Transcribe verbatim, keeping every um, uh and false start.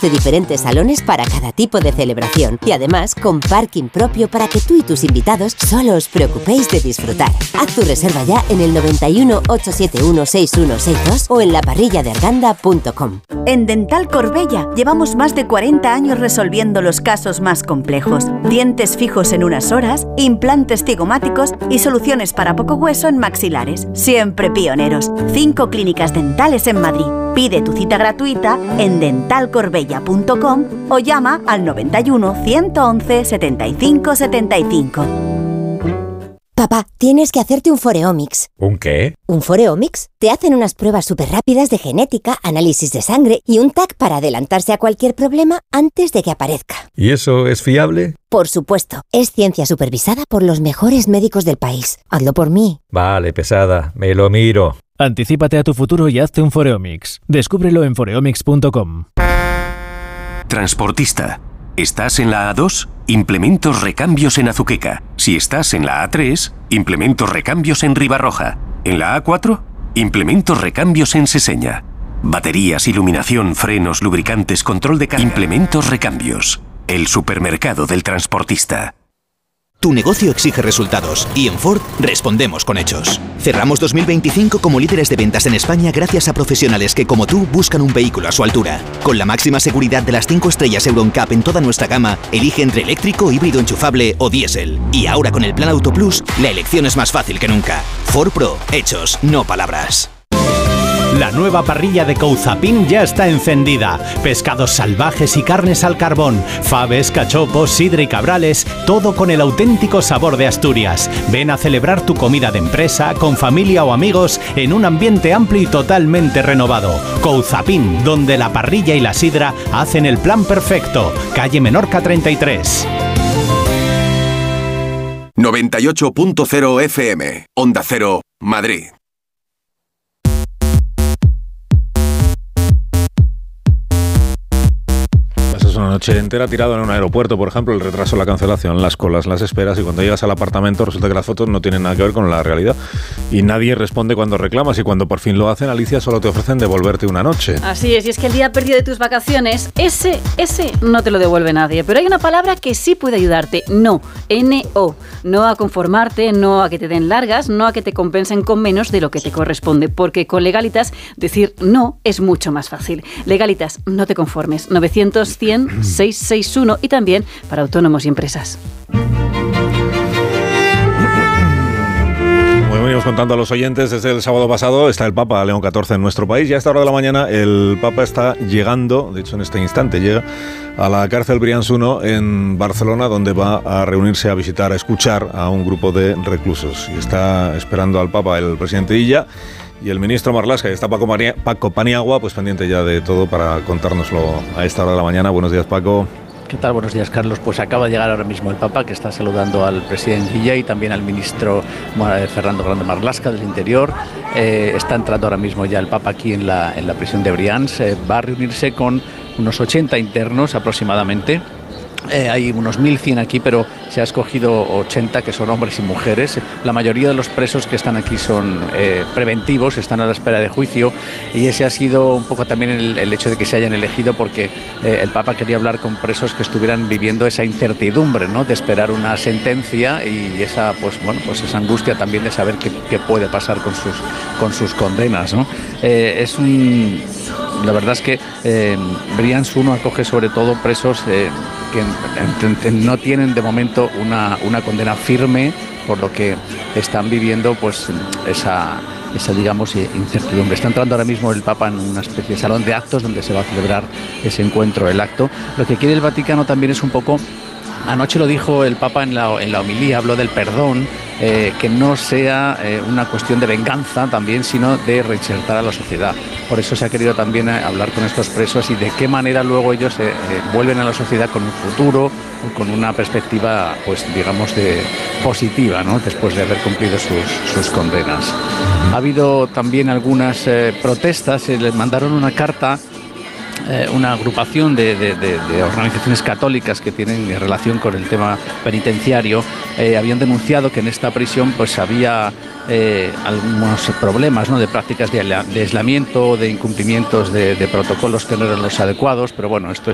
de diferentes salones para cada tipo de celebración. Y además, con parking propio para que tú y tus invitados solo os preocupéis de disfrutar. Haz tu reserva ya en el noventa y uno, ochocientos setenta y uno, sesenta y uno sesenta y dos o en la parrilla de arganda punto com. En Dental Corbella llevamos más de cuarenta años resolviendo los casos más complejos. Dientes fijos en unas horas, implantes cigomáticos y soluciones para poco hueso en maxilares. Siempre pioneros. Cinco clínicas dentales en Madrid. Pide tu cita gratuita en dental corbella punto com o llama al noventa y uno, ciento once, setenta y cinco setenta y cinco. Papá, tienes que hacerte un Foreomics. ¿Un qué? ¿Un Foreomics? Te hacen unas pruebas súper rápidas de genética, análisis de sangre y un T A C para adelantarse a cualquier problema antes de que aparezca. ¿Y eso es fiable? Por supuesto. Es ciencia supervisada por los mejores médicos del país. Hazlo por mí. Vale, pesada. Me lo miro. Anticípate a tu futuro y hazte un Foreomics. Descúbrelo en foreomics punto com. Transportista. ¿Estás en la A dos? Implementos recambios en Azuqueca. Si estás en la A tres, implementos recambios en Ribarroja. En la A cuatro, implementos recambios en Seseña. Baterías, iluminación, frenos, lubricantes, control de carga. Implementos recambios. El supermercado del transportista. Tu negocio exige resultados y en Ford respondemos con hechos. Cerramos dos mil veinticinco como líderes de ventas en España gracias a profesionales que como tú buscan un vehículo a su altura. Con la máxima seguridad de las cinco estrellas Euro N C A P en toda nuestra gama, elige entre eléctrico, híbrido enchufable o diésel. Y ahora con el plan Auto Plus, la elección es más fácil que nunca. Ford Pro, hechos, no palabras. La nueva parrilla de Couzapin ya está encendida. Pescados salvajes y carnes al carbón, faves, cachopos, sidra y cabrales, todo con el auténtico sabor de Asturias. Ven a celebrar tu comida de empresa, con familia o amigos, en un ambiente amplio y totalmente renovado. Couzapin, donde la parrilla y la sidra hacen el plan perfecto. Calle Menorca treinta y tres. noventa y ocho punto cero F M. Onda Cero, Madrid. Una noche entera tirado en un aeropuerto, por ejemplo, el retraso, la cancelación, las colas, las esperas, y cuando llegas al apartamento resulta que las fotos no tienen nada que ver con la realidad y nadie responde cuando reclamas, y cuando por fin lo hacen, Alicia, solo te ofrecen devolverte una noche. Así es, y es que el día perdido de tus vacaciones, ese, ese no te lo devuelve nadie, pero hay una palabra que sí puede ayudarte: no, N O, no a conformarte, no a que te den largas, no a que te compensen con menos de lo que te corresponde, porque con Legalitas decir no es mucho más fácil. Legalitas, no te conformes. novecientos, cien, seiscientos sesenta y uno y también para autónomos y empresas. Como venimos contando a los oyentes, desde el sábado pasado está el Papa León catorce en nuestro país, y a esta hora de la mañana el Papa está llegando, de hecho en este instante llega a la cárcel Brians uno en Barcelona, donde va a reunirse, a visitar, a escuchar a un grupo de reclusos, y está esperando al Papa el presidente Illa y el ministro Marlaska, y está Paco, María, Paco Paniagua, pues pendiente ya de todo para contárnoslo a esta hora de la mañana. Buenos días, Paco. ¿Qué tal? Buenos días, Carlos. Pues acaba de llegar ahora mismo el Papa, que está saludando al presidente Illa y también al ministro Fernando Grande Marlaska del Interior. Eh, está entrando ahora mismo ya el Papa aquí en la, en la prisión de Brians. Eh, va a reunirse con unos ochenta internos aproximadamente. Eh, hay unos mil cien aquí, pero se ha escogido ochenta que son hombres y mujeres. La mayoría de los presos que están aquí son eh, preventivos, están a la espera de juicio, y ese ha sido un poco también el, el hecho de que se hayan elegido, porque eh, el Papa quería hablar con presos que estuvieran viviendo esa incertidumbre, ¿no?, de esperar una sentencia y esa, pues bueno, pues esa angustia también de saber qué, qué puede pasar con sus, con sus condenas, ¿no? Eh, es un... La verdad es que eh, Brians uno acoge sobre todo presos eh, que no tienen de momento una, una condena firme, por lo que están viviendo pues esa, esa digamos incertidumbre. Está entrando ahora mismo el Papa en una especie de salón de actos donde se va a celebrar ese encuentro, el acto. Lo que quiere el Vaticano también es un poco... Anoche lo dijo el Papa en la, en la homilía, habló del perdón, eh, que no sea eh, una cuestión de venganza también, sino de reinsertar a la sociedad. Por eso se ha querido también hablar con estos presos y de qué manera luego ellos eh, eh, vuelven a la sociedad con un futuro, con una perspectiva, pues digamos, de positiva, ¿no?, después de haber cumplido sus, sus condenas. Ha habido también algunas eh, protestas, eh, les mandaron una carta. Eh, una agrupación de, de, de, de organizaciones católicas que tienen relación con el tema penitenciario, eh, habían denunciado que en esta prisión pues había eh, algunos problemas, ¿no?, de prácticas de, de aislamiento, de incumplimientos de, de protocolos que no eran los adecuados, pero bueno, esto